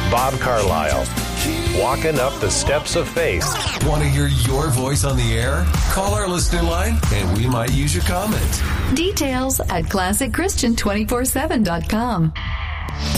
Bob Carlisle. Walking up the steps of faith. Want to hear your voice on the air? Call our listener line and we might use your comment. Details at ClassicChristian247.com.